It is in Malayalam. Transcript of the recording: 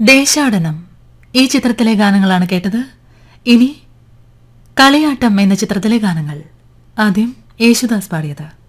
ദേശാടനം ഈ ചിത്രത്തിലെ ഗാനങ്ങളാണ് കേട്ടത്. ഇനി കളിയാട്ടം എന്ന ചിത്രത്തിലെ ഗാനങ്ങൾ. ആദ്യം യേശുദാസ് പാടിയത്.